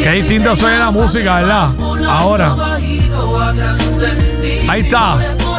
Qué distinto suena la música, ¿verdad? Ahora. Ahí está.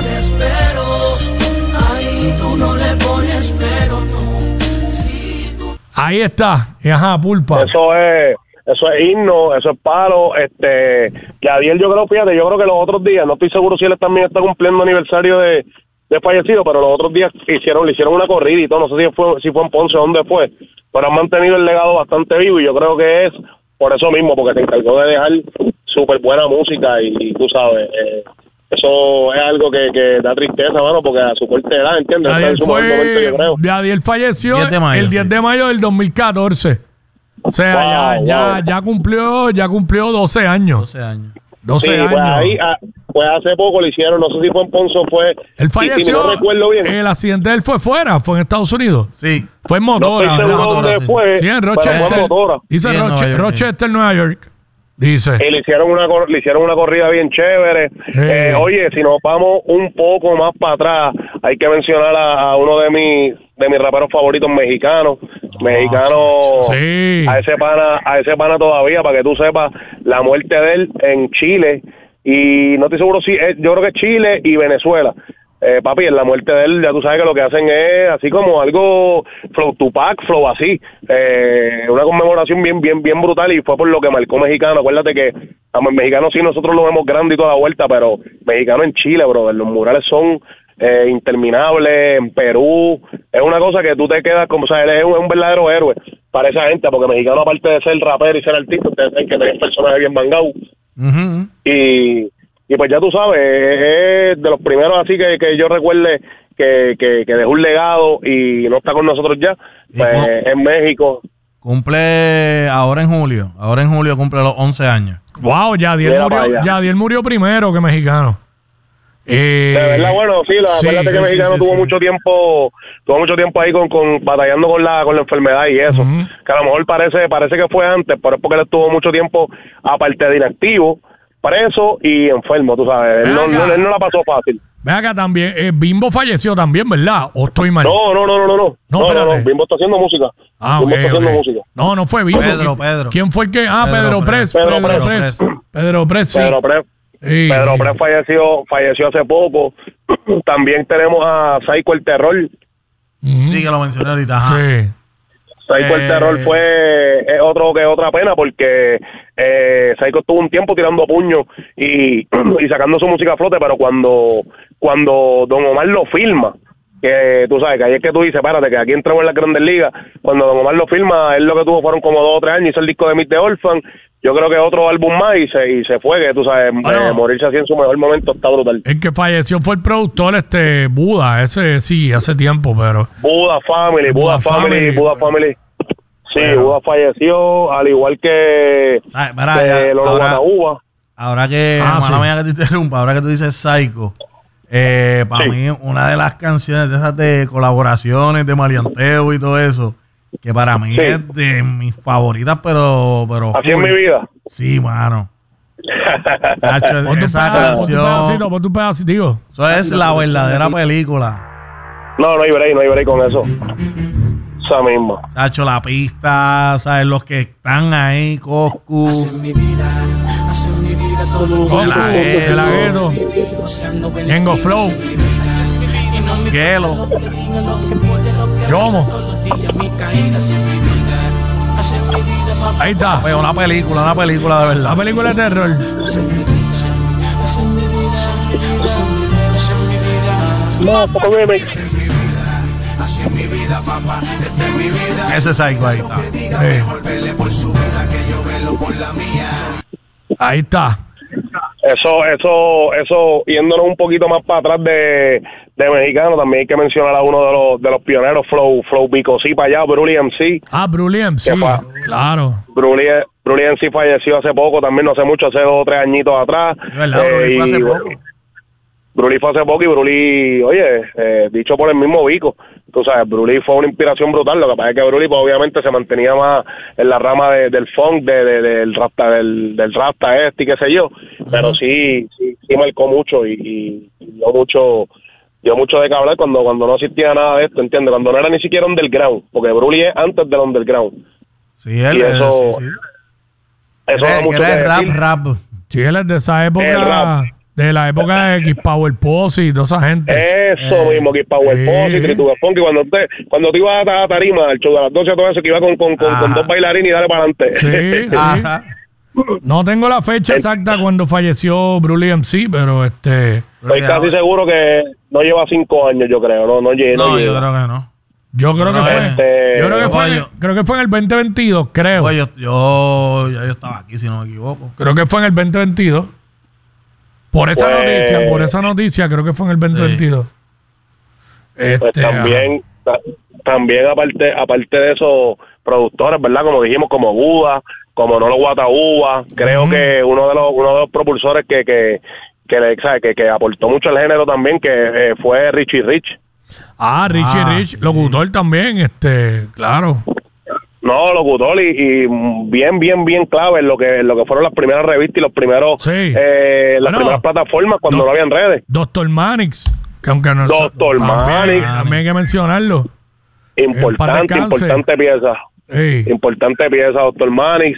Ahí está. Ajá, Pulpa. Eso es himno, eso es palo. Yadiel, yo creo que los otros días, no estoy seguro si él también está cumpliendo aniversario de fallecido, pero los otros días le hicieron una corrida y todo, no sé si fue en Ponce o dónde fue, pero han mantenido el legado bastante vivo y yo creo que es por eso mismo, porque se encargó de dejar súper buena música y tú sabes, eso es algo que da tristeza, mano, porque a su corta edad, ¿entiendes? Yadiel falleció el 10 de mayo del 2014. O sea, ya cumplió 12 años. 12 años. 12 años. Pues ahí, pues hace poco le hicieron, no sé si fue en Ponce o fue... Él falleció, no recuerdo bien. El accidente de él fue fuera, fue en Estados Unidos. Sí. Fue en motora. No estoy seguro dónde fue. Sí, en Rochester. Dice Rochester, Nueva York. Dice. Y le hicieron una corrida bien chévere. Oye, si nos vamos un poco más para atrás, hay que mencionar a uno de mis raperos favoritos mexicanos. Sí. A ese pana todavía, para que tú sepas, la muerte de él en Chile, y no estoy seguro si, yo creo que es Chile y Venezuela. Papi, en la muerte de él, ya tú sabes que lo que hacen es así como algo flow Tupac, flow así, una conmemoración bien brutal, y fue por lo que marcó mexicano. Acuérdate que mexicano sí nosotros lo vemos grande y toda la vuelta, pero mexicano en Chile, brother, los murales son interminables. En Perú es una cosa que tú te quedas como, o sea, él es un verdadero héroe para esa gente, porque mexicano, aparte de ser rapero y ser artista, ustedes saben que tiene personajes bien mangados. Y pues ya tú sabes, es de los primeros así que yo recuerde que dejó un legado y no está con nosotros ya, pues en México. Cumple ahora en julio cumple los 11 años. Wow, Yadiel murió primero que mexicano. De verdad, bueno, sí, acuérdate que mexicano tuvo mucho tiempo ahí con batallando con la enfermedad y eso, que a lo mejor parece que fue antes, pero es porque él estuvo mucho tiempo, aparte de inactivo, preso y enfermo, tú sabes. Él no la pasó fácil. Ve acá también, Bimbo falleció también, ¿verdad? ¿O estoy mal? No, Bimbo está haciendo música. Bimbo está haciendo música. No fue Bimbo. Pedro. ¿Quién fue el que? Pedro Pres. Pedro Pres, sí. Pedro Pres falleció hace poco. También tenemos a Psycho el Terror. Sí, que lo mencioné ahorita. Ajá. Sí. Psycho el Terror fue otra pena, porque Psycho estuvo un tiempo tirando puños y sacando su música a flote, pero cuando Don Omar lo filma, que tú sabes que ahí es que tú dices, espérate, que aquí entramos en las Grandes Ligas, cuando Don Omar lo filma, él lo que tuvo fueron como 2 o 3 años, hizo el disco de Meet the Orphan, yo creo que otro álbum más y se fue, que tú sabes, morirse así en su mejor momento está brutal. El que falleció fue el productor Buda, ese sí, hace tiempo, pero... Buda Family. Sí, pero... Buda falleció, al igual que Lolo Guanaúba. Ahora que, mala mía que te interrumpa, ahora que tú dices Psycho, para mí una de las canciones de esas de colaboraciones, de maleanteo y todo eso, que para mí es de mis favoritas, pero así es mi vida. Sí, mano. Nacho, esa canción. Pon tu pedacito, digo. Eso es la verdadera película. No hay break con eso. Esa misma. Nacho, la pista, ¿sabes? Los que están ahí, Coscu. De la Gueto. Ñengo Flow. Gelo. Yomo. Ahí está. Oye, una película de verdad. Una película de terror. No, poco meme. Así es mi vida, papá, esta es mi vida. Ese Psycho ahí está. Por su vida, que yo velo por la mía. Ahí está. Eso, yéndonos un poquito más para atrás de mexicano, también hay que mencionar a uno de los pioneros, Flow Bicosí para allá, Brully MC. Brully MC, claro. Brully MC falleció hace poco, también no hace mucho, hace 2 o 3 añitos atrás. ¿Verdad? Brully fue hace poco. Brully fue hace poco y Brully, oye, dicho por el mismo Vico, tú sabes, Brully fue una inspiración brutal. Lo que pasa es que Brully, pues, obviamente se mantenía más en la rama del funk, del rasta y qué sé yo, pero sí marcó mucho y dio mucho de qué hablar cuando no existía nada de esto, ¿entiendes? Cuando no era ni siquiera underground, porque Brully es antes del underground. Sí, él y eso, sí. Eso da mucho que decir. Rap. Sí, él es de esa época, de la época de X-Power Posse y toda esa gente. Eso mismo, X-Power Posse, Trituga Funky, cuando te ibas a tarima, el show de las 12, todo eso, que iba con 2 bailarines y dale para adelante. Sí, sí. No tengo la fecha exacta cuando falleció Brulee MC, pero estoy casi seguro que no lleva 5 años, yo creo. No, yo creo que no. Yo creo que creo que fue en el 2022, creo. Pues yo estaba aquí, si no me equivoco. Creo que fue en el 2022. Por esa noticia, creo que fue en el 2022. Sí. Pues también aparte de esos productores, ¿verdad? Como dijimos, como Buda, como Nolo Guataúba, creo que uno de los propulsores que aportó mucho al género también, que fue Richie Rich. Richie Rich, locutor también, claro. No, locutor y bien clave en lo que fueron las primeras revistas y los primeros las primeras plataformas cuando no habían redes. Dr. Manix, que aunque no Dr. Manix también hay que mencionarlo. Importante pieza. Sí. Importante pieza, Dr. Manix.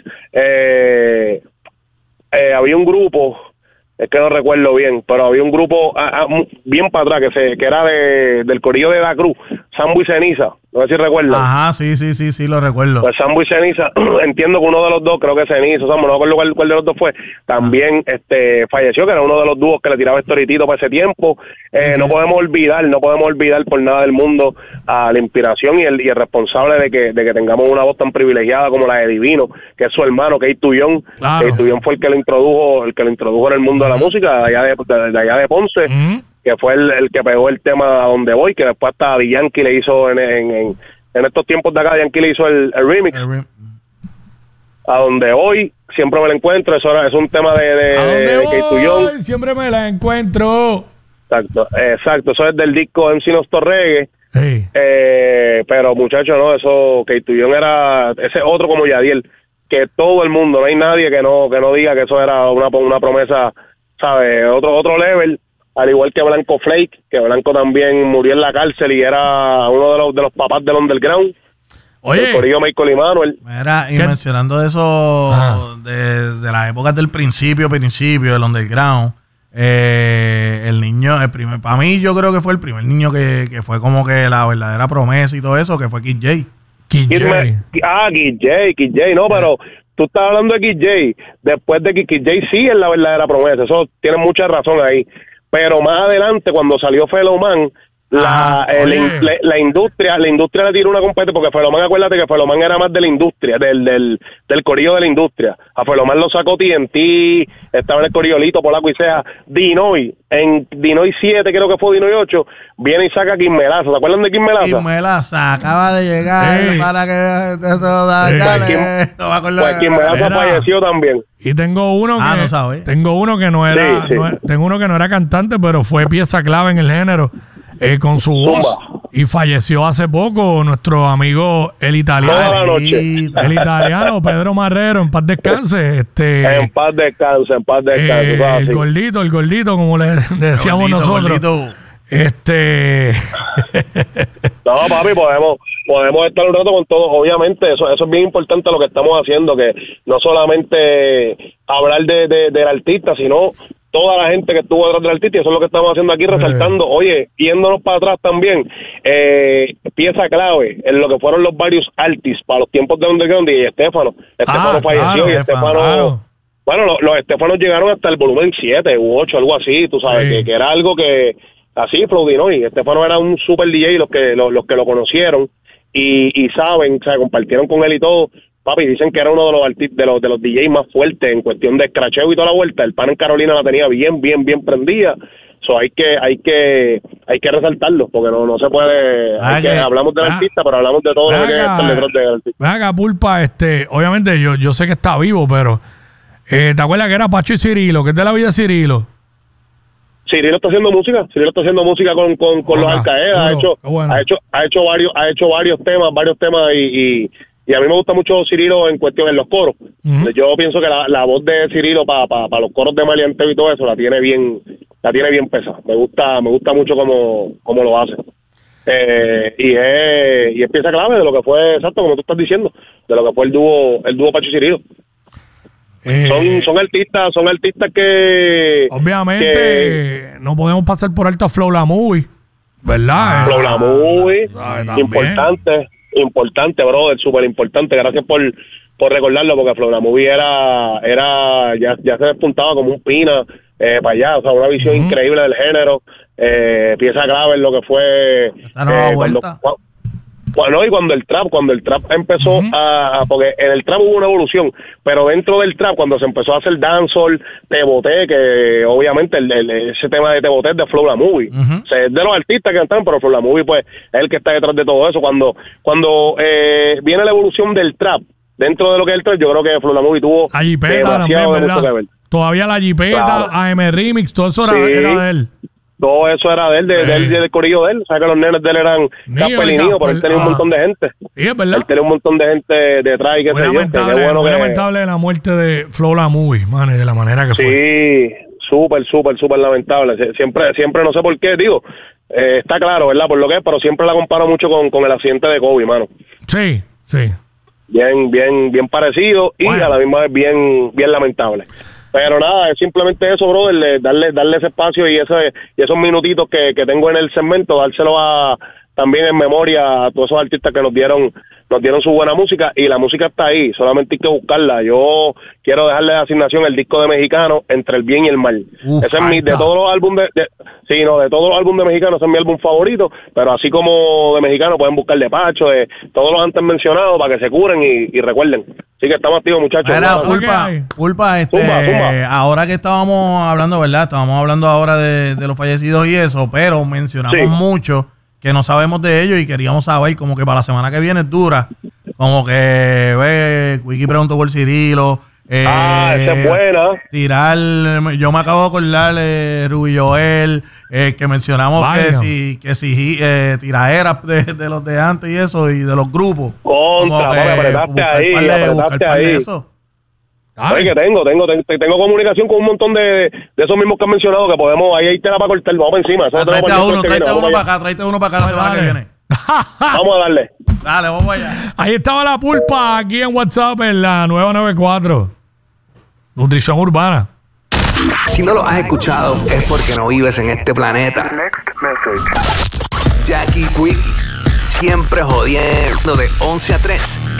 Había un grupo, es que no recuerdo bien, pero había un grupo bien para atrás que era del corillo de Da Cruz, Sambo y Ceniza, no sé si recuerdan. Ajá, sí, lo recuerdo. Pues Sambo y Ceniza, entiendo que uno de los dos, creo que Ceniza, Sambo, no recuerdo cuál de los dos fue, también falleció, que era uno de los dúos que le tiraba Storitito para ese tiempo. No podemos olvidar por nada del mundo a la inspiración y el responsable de que tengamos una voz tan privilegiada como la de Divino, que es su hermano, Keith Tullón. Claro. Keith Tullón fue el que lo introdujo en el mundo de la música, de allá de Ponce, que fue el que pegó el tema A Donde Voy, que después hasta Yankee le hizo en estos tiempos de acá, Yankee le hizo el remix. A Donde Voy, siempre me la encuentro, eso es un tema de Keith Tullón. Siempre me la encuentro. Exacto, eso es del disco MC Nostro Reggae. Sí. Pero muchachos, no, eso, Keith Tullón era ese otro como Yadiel, que todo el mundo, no hay nadie que no diga que eso era una promesa, ¿sabes? Otro level, al igual que Blanco Flake, que Blanco también murió en la cárcel y era uno de los papás del underground. Oye, el corillo Michael y Manuel. Mira, y mencionando eso de las épocas del principio del underground, el niño, para mí yo creo que fue el primer niño que fue como que la verdadera promesa y todo eso, que fue Kid J. Kid J, no, pero tú estás hablando de Kid J, después de que Kid J sí es la verdadera promesa, eso tiene mucha razón ahí, pero más adelante cuando salió Feloman, la industria le tiró una competencia, porque Feloman, acuérdate que Feloman era más de la industria, del corillo de la industria. A Feloman lo sacó TNT, estaba en el corillo Lito, Polaco y Ceja. Dinoy, en Dinoy 7, creo que fue Dinoy 8, viene y saca a Kim Melaza. ¿Se acuerdan de Kim Melaza? Kim Melaza acaba de llegar para que pues Kim Melaza falleció también. Y tengo uno que no era tengo uno que no era cantante, pero fue pieza clave en el género. Con su voz, y falleció hace poco nuestro amigo el italiano Pedro Marrero, en paz descanse. En paz descanse. El gordito, como le decíamos nosotros. No, papi, podemos estar un rato con todo. Obviamente, eso es bien importante lo que estamos haciendo, que no solamente hablar del artista, sino toda la gente que estuvo detrás del artista, y eso es lo que estamos haciendo aquí, resaltando, oye, yéndonos para atrás también, pieza clave en lo que fueron los varios artistas para los tiempos de underground, y Estefano falleció, y Estefano, bueno, los Estefanos llegaron hasta el volumen 7 u 8, algo así, tú sabes, que era algo que, así, Flowdino, y Estefano era un super DJ, los que lo conocieron, y saben, o sea, compartieron con él y todo. Papi, dicen que era uno de los artistas, de los DJs más fuertes en cuestión de escracheo y toda la vuelta. El pan en Carolina la tenía bien prendida. So, hay que resaltarlo, porque no se puede. Hablamos del artista, pero hablamos de todo lo que es el detrás del artista. Ven acá, Pulpa, obviamente yo sé que está vivo, pero ¿te acuerdas que era Pacho y Cirilo? ¿Qué es de la vida de Cirilo? Cirilo está haciendo música con los Alcaeda, ha hecho varios temas y a mí me gusta mucho Cirilo en cuestión en los coros. Yo pienso que la voz de Cirilo para los coros de Maleanteo y todo eso la tiene bien pesada. Me gusta mucho cómo lo hace. Y es pieza clave de lo que fue, exacto, como tú estás diciendo, de lo que fue el dúo Pacho y Cirilo. Son artistas que... Obviamente, no podemos pasar por alto a Flow La Movie, ¿verdad? Flow La Movie, importante, brother, súper importante. Gracias por recordarlo, porque Flow La Movie ya se despuntaba como un pina para allá, o sea, una visión increíble del género, pieza clave en lo que fue... Esta nueva vuelta. Bueno, y cuando el trap empezó porque en el trap hubo una evolución, pero dentro del trap, cuando se empezó a hacer dancehall, Te Boté, que obviamente ese tema de Te Boté es de Flow La Movie, o sea, es de los artistas que cantan, pero Flow La Movie pues es el que está detrás de todo eso. Cuando viene la evolución del trap, dentro de lo que es el trap, yo creo que Flow La Movie tuvo demasiado de mucho que ver. Todavía la Jipeta, claro. AM Remix, todo eso era de él. Todo eso era de él, del corillo de él. O sea, que los nenes de él eran Casper y Niño, pero él tenía un montón de gente. Sí, es verdad. Él tenía un montón de gente detrás y que se dio. Muy lamentable la muerte de Flow La Movie, man, de la manera que fue. Sí, súper lamentable. Siempre no sé por qué, digo, está claro, ¿verdad? Por lo que es, pero siempre la comparo mucho con el accidente de Kobe, mano. Sí. Bien parecido y a la misma vez bien lamentable. Pero nada, es simplemente eso, brother, darle ese espacio y esos minutitos que tengo en el segmento, dárselo también en memoria a todos esos artistas que nos dieron su buena música, y la música está ahí, solamente hay que buscarla. Yo quiero dejarle de asignación el disco de Mexicano, Entre el Bien y el Mal. Ese es de todos los álbumes de todos los álbumes de Mexicano, ese es mi álbum favorito, pero así como de Mexicano pueden buscar de Pacho, de todos los antes mencionados, para que se curen y recuerden. Así que estamos activos, muchachos. Mira, Pulpa, ahora que estábamos hablando, ¿verdad? Estábamos hablando ahora de los fallecidos y eso, pero mencionamos mucho que no sabemos de ellos y queríamos saber, como que para la semana que viene dura, como que Quickie preguntó por Cirilo. Esa es buena. Yo me acabo de acordar Ruby Joel, que mencionamos que si tiraderas de los de antes y eso, y de los grupos. Apretaste ahí. Eso. Oye, que tengo comunicación con un montón de esos mismos que han mencionado, que podemos, ahí te la para cortar, vamos para encima. Tráete uno para acá la semana que viene. Vamos a darle. Dale, vamos allá. Ahí estaba la Pulpa, aquí en WhatsApp, en la nueva 94. Nutrición urbana. Si no lo has escuchado, es porque no vives en este planeta. Jackie Quickie, siempre jodiendo de 11 a 3.